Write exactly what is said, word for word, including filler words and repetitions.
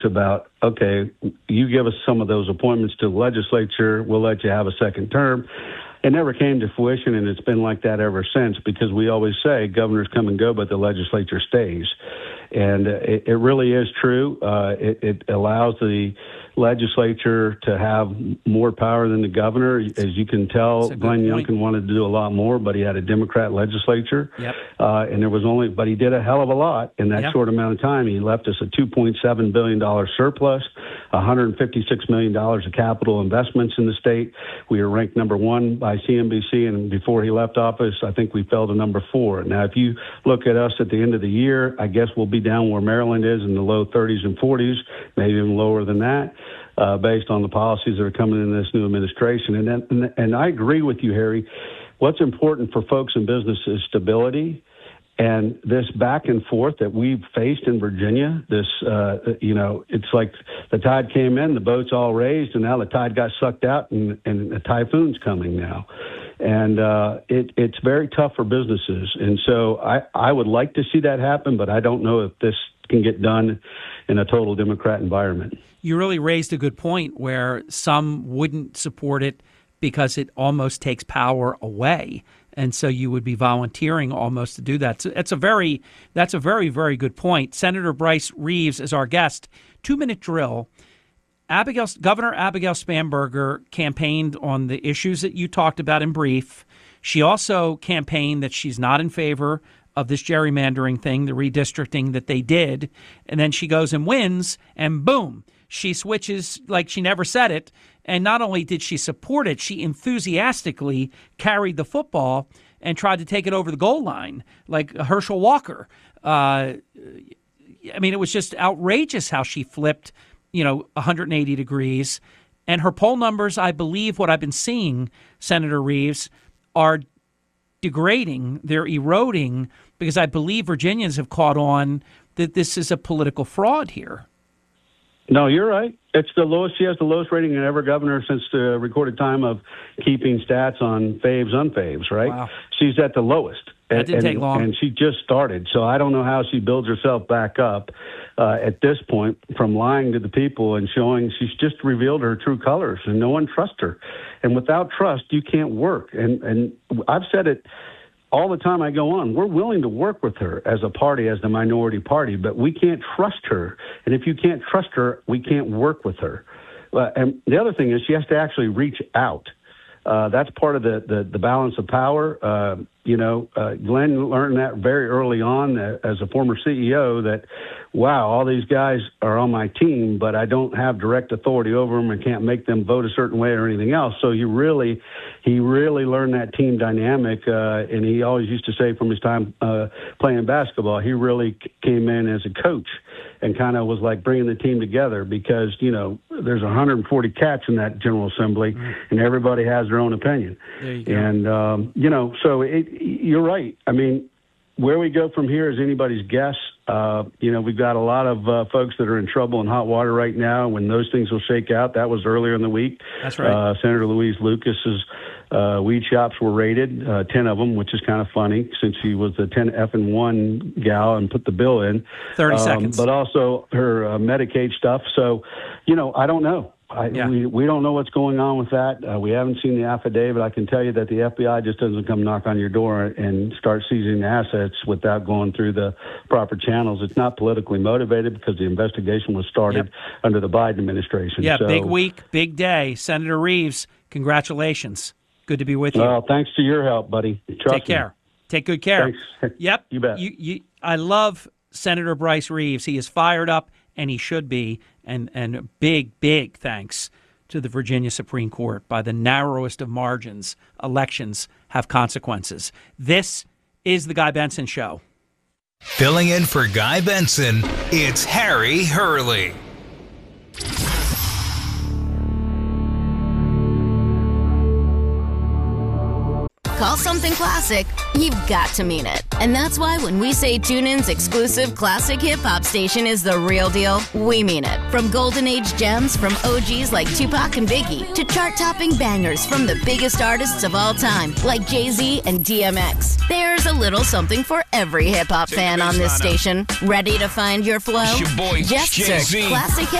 about, okay, you give us some of those appointments to the legislature, we'll let you have a second term. It never came to fruition, and it's been like that ever since, because we always say governors come and go, but the legislature stays. And it, it really is true. Uh, it, it allows the legislature to have more power than the governor. As you can tell, Glenn Youngkin wanted to do a lot more, but he had a Democrat legislature. Yep. Uh, and there was only, but he did a hell of a lot in that yep. short amount of time. He left us a two point seven billion dollars surplus, one hundred fifty-six million dollars of capital investments in the state. We were ranked number one by C N B C, and before he left office, I think we fell to number four. Now, if you look at us at the end of the year, I guess we'll be down where Maryland is in the low thirties and forties, maybe even lower than that, uh, based on the policies that are coming in this new administration. And, then, and and I agree with you, Harry. What's important for folks in business is stability. And this back and forth that we've faced in Virginia, this, uh, you know, it's like the tide came in, the boat's all raised, and now the tide got sucked out, and, and a typhoon's coming now. And uh, it, it's very tough for businesses. And so I, I would like to see that happen, but I don't know if this can get done in a total Democrat environment. You really raised a good point where some wouldn't support it because it almost takes power away. And so you would be volunteering almost to do that. So it's a very, that's a very, very good point. Senator Bryce Reeves is our guest. Two-minute drill. Abigail, Governor Abigail Spanberger campaigned on the issues that you talked about in brief. She also campaigned that she's not in favor of this gerrymandering thing, the redistricting that they did. And then she goes and wins, and boom, she switches like she never said it. And not only did she support it, she enthusiastically carried the football and tried to take it over the goal line like Herschel Walker. Uh, I mean, it was just outrageous how she flipped, you know, one hundred eighty degrees. And her poll numbers, I believe what I've been seeing, Senator Reeves, are degrading. They're eroding because I believe Virginians have caught on that this is a political fraud here. No, you're right. It's the lowest. She has the lowest rating in ever governor since the recorded time of keeping stats on faves, unfaves, right? Wow. She's at the lowest. That didn't and, take long. And she just started. So I don't know how she builds herself back up uh, at this point from lying to the people and showing she's just revealed her true colors, and no one trusts her. And without trust, you can't work. And, and I've said it all the time I go on. We're willing to work with her as a party, as the minority party, but we can't trust her. And if you can't trust her, we can't work with her. Uh, and the other thing is she has to actually reach out. Uh, that's part of the, the, the balance of power. Uh, you know, uh, Glenn learned that very early on uh, as a former C E O that, wow, all these guys are on my team, but I don't have direct authority over them and can't make them vote a certain way or anything else. So he really, he really learned that team dynamic. Uh, and he always used to say from his time uh, playing basketball, he really came in as a coach and kind of was like bringing the team together because, you know, there's one hundred forty cats in that General Assembly, mm. and everybody has their own opinion. There you go. And, um, you know, so it, you're right. I mean, where we go from here is anybody's guess. Uh, you know, we've got a lot of uh, folks that are in trouble in hot water right now. When those things will shake out, that was earlier in the week. That's right. Uh, Senator Louise Lucas's uh, weed shops were raided, uh, ten of them, which is kind of funny since she was the ten F and one gal and put the bill in. thirty um, seconds. But also her uh, Medicaid stuff. So, you know, I don't know. I, yeah. we, we don't know what's going on with that. Uh, we haven't seen the affidavit. I can tell you that the F B I just doesn't come knock on your door and start seizing assets without going through the proper channels. It's not politically motivated because the investigation was started yep. under the Biden administration. Yeah, so, big week, big day. Senator Reeves, congratulations. Good to be with you. Well, thanks to your help, buddy. Trust Take care. Me. Take good care. Thanks. Yep. You bet. You, you, I love Senator Bryce Reeves. He is fired up, and he should be. And, and big, big thanks to the Virginia Supreme Court. By the narrowest of margins, elections have consequences. This is the Guy Benson Show. Filling in for Guy Benson, it's Harry Hurley. call something classic, you've got to mean it. And that's why when we say TuneIn's exclusive classic hip-hop station is the real deal, we mean it. From Golden Age gems from O Gs like Tupac and Biggie to chart-topping bangers from the biggest artists of all time like Jay-Z and D M X. There's a little something for every hip-hop fan on this station. Ready to find your flow? It's your boy, Just Jay-Z. search Classic